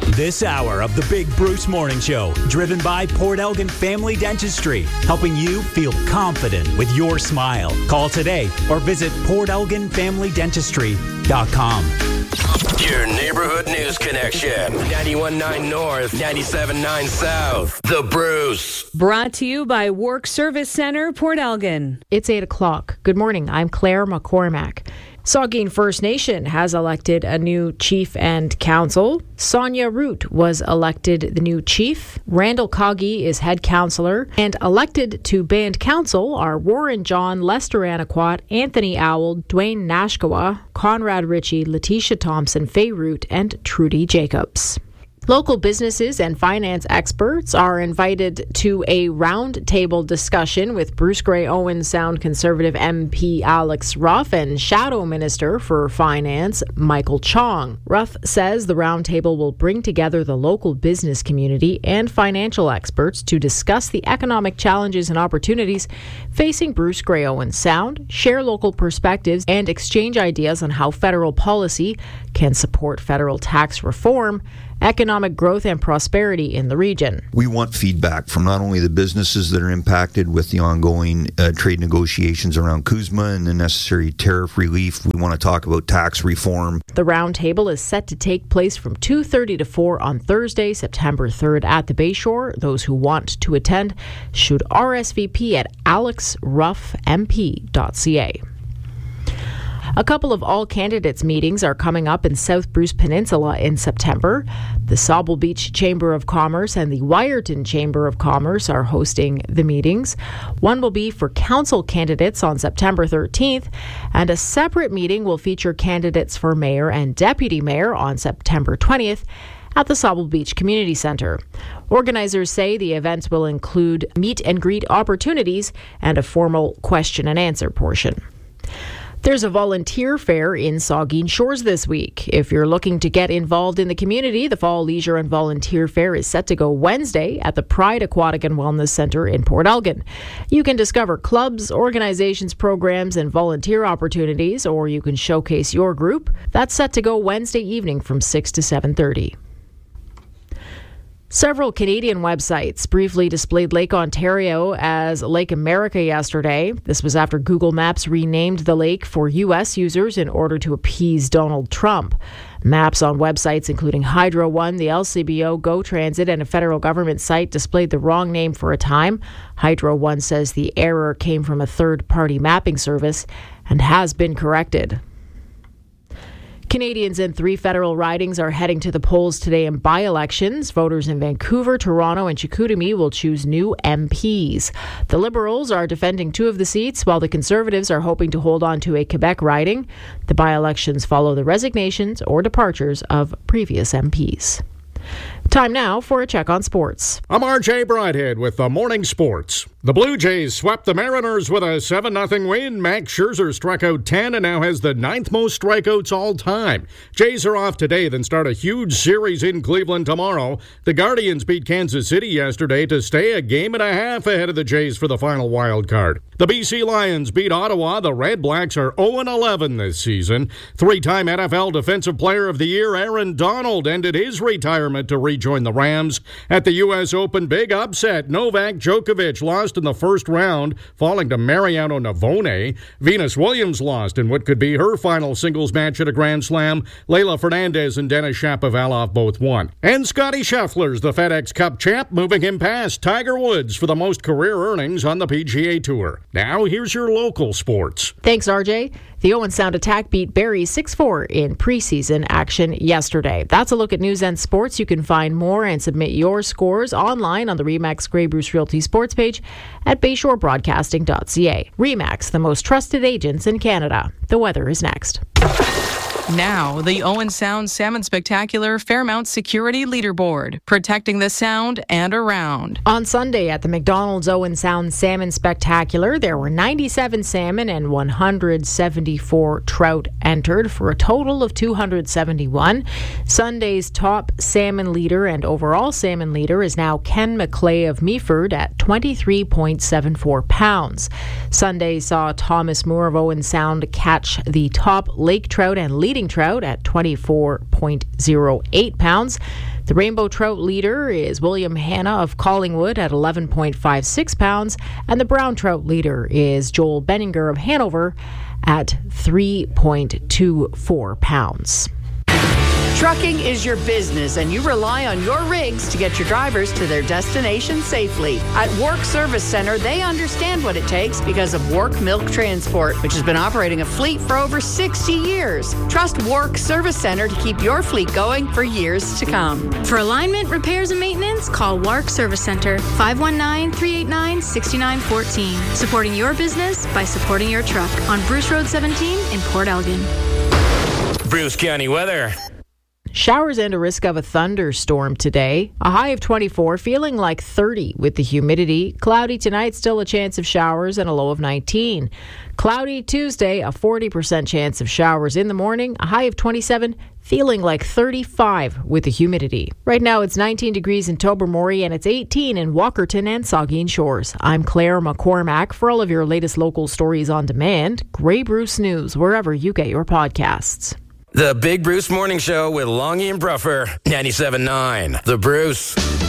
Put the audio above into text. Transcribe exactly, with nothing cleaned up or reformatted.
This hour of the Big Bruce Morning Show, driven by Port Elgin Family Dentistry, helping you feel confident with your smile. Call today or visit port elgin family dentistry dot com. Your neighborhood news connection. ninety-one point nine North, ninety-seven point nine South. The Bruce. Brought to you by Work Service Center, Port Elgin. It's eight o'clock. Good morning. I'm Claire McCormack. Saugeen First Nation has elected a new chief and council. Sonia Root was elected the new chief. Randall Coggy is head councillor. And elected to band council are Warren John, Lester Anaquat, Anthony Owl, Dwayne Nashkawa, Conrad Ritchie, Letitia Thompson, Faye Root, and Trudy Jacobs. Local businesses and finance experts are invited to a roundtable discussion with Bruce Grey Owen Sound Conservative M P Alex Ruff and Shadow Minister for Finance Michael Chong. Ruff says the roundtable will bring together the local business community and financial experts to discuss the economic challenges and opportunities facing Bruce Grey Owen Sound, share local perspectives, and exchange ideas on how federal policy can support federal tax reform, economic growth and prosperity in the region. We want feedback from not only the businesses that are impacted with the ongoing uh, trade negotiations around CUSMA and the necessary tariff relief. We want to talk about tax reform. The roundtable is set to take place from two thirty to four on Thursday, September third at the Bayshore. Those who want to attend should R S V P at alex ruff m p dot c a. A couple of all-candidates meetings are coming up in South Bruce Peninsula in September. The Sauble Beach Chamber of Commerce and the Wyerton Chamber of Commerce are hosting the meetings. One will be for council candidates on September thirteenth, and a separate meeting will feature candidates for mayor and deputy mayor on September twentieth at the Sauble Beach Community Centre. Organizers say the events will include meet and greet opportunities and a formal question and answer portion. There's a volunteer fair in Saugeen Shores this week. If you're looking to get involved in the community, the Fall Leisure and Volunteer Fair is set to go Wednesday at the Pride Aquatic and Wellness Centre in Port Elgin. You can discover clubs, organizations, programs, and volunteer opportunities, or you can showcase your group. That's set to go Wednesday evening from six to seven thirty. Several Canadian websites briefly displayed Lake Ontario as Lake America yesterday. This was after Google Maps renamed the lake for U S users in order to appease Donald Trump. Maps on websites including Hydro One, the L C B O, Go Transit, and a federal government site displayed the wrong name for a time. Hydro One says the error came from a third-party mapping service and has been corrected. Canadians in three federal ridings are heading to the polls today in by-elections. Voters in Vancouver, Toronto, and Chicoutimi will choose new M Ps. The Liberals are defending two of the seats, while the Conservatives are hoping to hold on to a Quebec riding. The by-elections follow the resignations or departures of previous M Ps. Time now for a check on sports. I'm R J Brighthead with the Morning Sports. The Blue Jays swept the Mariners with a seven nothing win. Max Scherzer struck out ten and now has the ninth most strikeouts all time. Jays are off today, then start a huge series in Cleveland tomorrow. The Guardians beat Kansas City yesterday to stay a game and a half ahead of the Jays for the final wild card. The B C Lions beat Ottawa. The Red Blacks are oh and eleven this season. Three-time N F L Defensive Player of the Year Aaron Donald ended his retirement to rejoin the Rams. At the U S Open, big upset. Novak Djokovic lost in the first round, falling to Mariano Navone. Venus Williams lost in what could be her final singles match at a Grand Slam. Leylah Fernandez and Denis Shapovalov both won. And Scotty Scheffler's the FedEx Cup champ, moving him past Tiger Woods for the most career earnings on the P G A Tour. Now, here's your local sports. Thanks, R J. The Owen Sound Attack beat Barrie six four in preseason action yesterday. That's a look at news and sports. You can find more and submit your scores online on the Remax Grey Bruce Realty sports page at bayshore broadcasting dot c a. Remax, the most trusted agents in Canada. The weather is next. Now, the Owen Sound Salmon Spectacular Fairmount Security Leaderboard, protecting the Sound and around. On Sunday at the McDonald's Owen Sound Salmon Spectacular, there were ninety-seven salmon and one hundred seventy-four trout entered for a total of two hundred seventy-one. Sunday's top salmon leader and overall salmon leader is now Ken McClay of Meaford at twenty-three point seven four pounds. Sunday saw Thomas Moore of Owen Sound catch the top lake trout and leading fighting trout at twenty-four point oh eight pounds. The rainbow trout leader is William Hanna of Collingwood at eleven point five six pounds, and the brown trout leader is Joel Benninger of Hanover at three point two four pounds. Trucking is your business, and you rely on your rigs to get your drivers to their destination safely. At Work Service Center, they understand what it takes because of Work Milk Transport, which has been operating a fleet for over sixty years. Trust Work Service Center to keep your fleet going for years to come. For alignment, repairs, and maintenance, call Work Service Center, five one nine, three eight nine, six nine one four. Supporting your business by supporting your truck on Bruce Road seventeen in Port Elgin. Bruce County weather. Showers and a risk of a thunderstorm today. A high of twenty-four, feeling like thirty with the humidity. Cloudy tonight, still a chance of showers and a low of nineteen. Cloudy Tuesday, a forty percent chance of showers in the morning. A high of twenty-seven, feeling like thirty-five with the humidity. Right now it's nineteen degrees in Tobermory and it's eighteen in Walkerton and Saugeen Shores. I'm Claire McCormack. For all of your latest local stories on demand, Grey Bruce News, wherever you get your podcasts. The Big Bruce Morning Show with Longy and Bruffer, ninety-seven point nine. The Bruce.